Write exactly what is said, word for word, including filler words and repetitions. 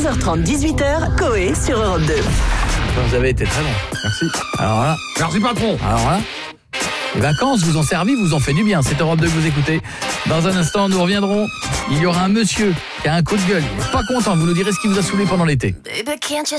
quinze heures trente, dix-huit heures, Coé sur Europe deux. Vous avez été très bon. Merci. Alors là, Merci patron. alors là, les vacances vous ont servi, vous ont fait du bien. C'est Europe deux que vous écoutez. Dans un instant, nous reviendrons. Il y aura un monsieur qui a un coup de gueule. Il n'est pas content. Vous nous direz ce qui vous a saoulé pendant l'été. Baby, can't you